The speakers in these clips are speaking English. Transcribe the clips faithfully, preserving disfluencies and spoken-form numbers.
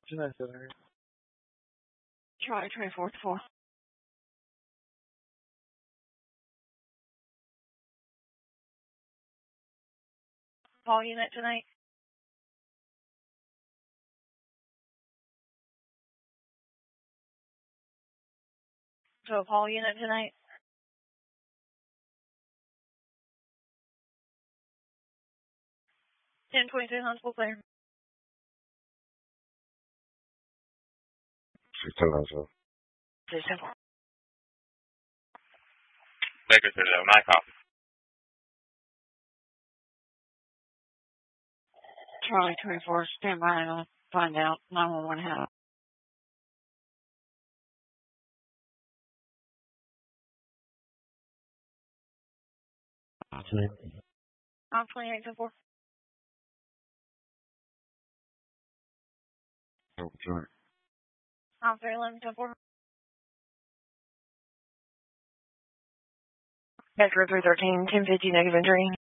Try twenty-four to four. Call unit tonight. So call unit tonight. ten twenty-two Huntsville clear. six ten Huntsville. six ten. Baker to the Mike off. Charlie twenty-four, stand by and I'll find out nine one one how. I'm twenty-eight to four. Okay. I'm three eleven to four. Baker three thirteen, ten fifty, negative entry.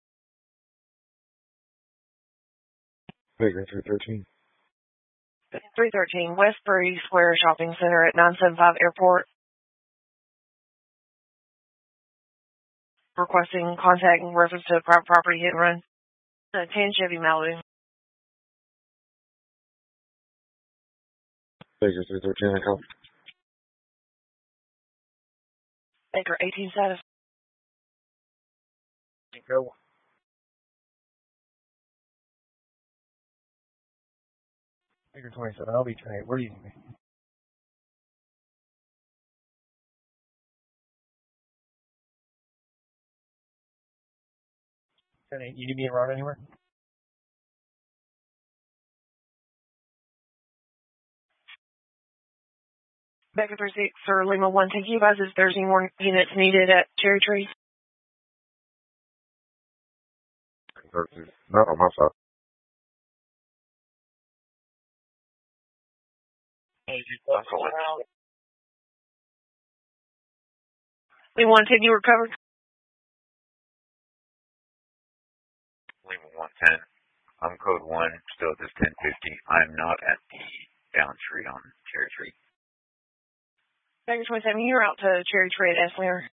Baker three thirteen. three thirteen, Westbury Square Shopping Center at nine seven five Airport. Requesting contact in reference to a private property hit and run. Uh, ten Chevy Malibu. Baker three thirteen, I call. Baker eighteen status. Go. Baker twenty-seven, I'll be twenty-eight. Where do you need me? ten eight, you need me around anywhere? Baker three six, Sir Lima one, thank you. Advise if there's any more units needed at Cherry Tree. Not on my side. We want to take you recovered. Lima one ten. I'm code one, still at this ten fifty. I'm not at the down street on Cherry Tree. Baker twenty-seven, you're out to Cherry Tree at Eslinger.